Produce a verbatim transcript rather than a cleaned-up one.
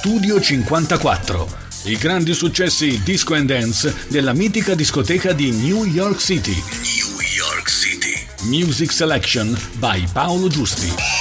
Studio cinquantaquattro. I grandi successi disco and dance della mitica discoteca di New York City. New York City. Music Selection by Paolo Giusti.